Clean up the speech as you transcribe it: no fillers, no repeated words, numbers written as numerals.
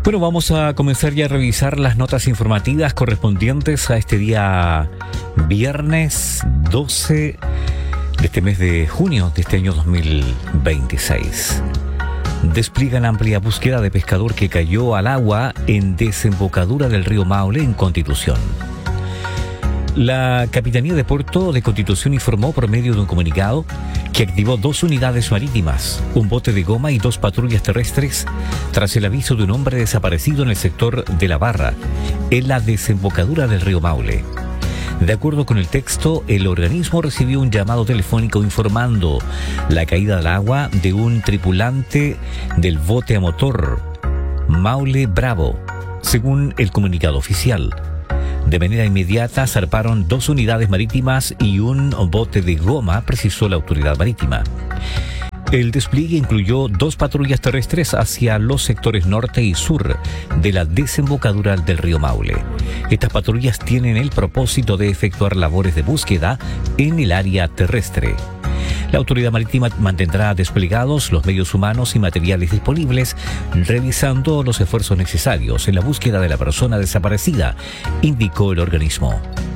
Bueno, vamos a comenzar ya a revisar las notas informativas correspondientes a este día viernes 12 de este mes de junio de este año 2026. Despliegan amplia búsqueda de pescador que cayó al agua en desembocadura del río Maule en Constitución. La Capitanía de Puerto de Constitución informó por medio de un comunicado que activó 2 unidades marítimas, un bote de goma y 2 patrullas terrestres tras el aviso de un hombre desaparecido en el sector de La Barra, en la desembocadura del río Maule. De acuerdo con el texto, el organismo recibió un llamado telefónico informando la caída al agua de un tripulante del bote a motor Maule Bravo, según el comunicado oficial. De manera inmediata zarparon 2 unidades marítimas y un bote de goma, precisó la autoridad marítima. El despliegue incluyó 2 patrullas terrestres hacia los sectores norte y sur de la desembocadura del río Maule. Estas patrullas tienen el propósito de efectuar labores de búsqueda en el área terrestre. La autoridad marítima mantendrá desplegados los medios humanos y materiales disponibles, realizando los esfuerzos necesarios en la búsqueda de la persona desaparecida, indicó el organismo.